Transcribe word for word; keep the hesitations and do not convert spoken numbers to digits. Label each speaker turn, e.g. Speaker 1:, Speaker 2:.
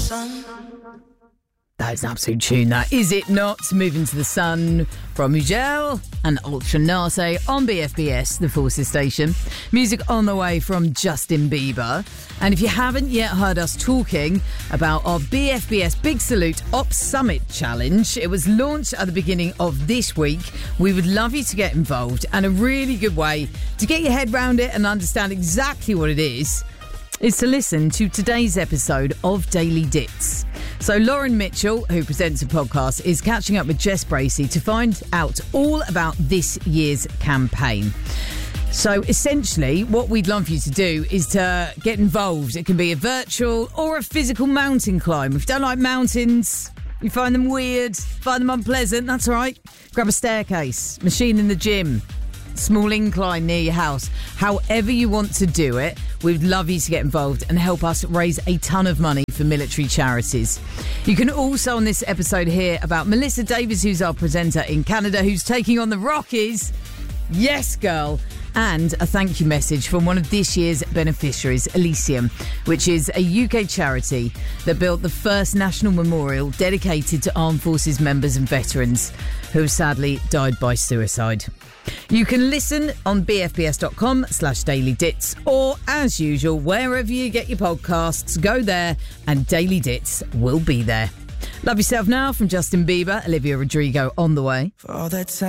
Speaker 1: sun.
Speaker 2: That is an absolute tune, that. Is it not? Moving to the Sun from Mugel and Ultra Nase on B F B S, the Forces station. Music on the way from Justin Bieber. And if you haven't yet heard us talking about our B F B S Big Salute Ops Summit Challenge, it was launched at the beginning of this week. We would love you to get involved, and a really good way to get your head round it and understand exactly what it is is to listen to today's episode of Daily Dits. So Lauren Mitchell, who presents a podcast, is catching up with Jess Bracey to find out all about this year's campaign. So essentially, what we'd love you to do is to get involved. It can be a virtual or a physical mountain climb. If you don't like mountains, you find them weird, find them unpleasant, that's all right. Grab a staircase, machine in the gym, small incline near your house. However you want to do it, we'd love you to get involved and help us raise a ton of money for military charities. You can also on this episode hear about Melissa Davis, who's our presenter in Canada, who's taking on the Rockies. Yes, girl. And a thank you message from one of this year's beneficiaries, Elysium, which is a U K charity that built the first national memorial dedicated to armed forces members and veterans who have sadly died by suicide. You can listen on bfbs.com slash Daily Dits, or as usual, wherever you get your podcasts, go there and Daily Dits will be there. Love Yourself Now from Justin Bieber, Olivia Rodrigo on the way.
Speaker 1: For all that time.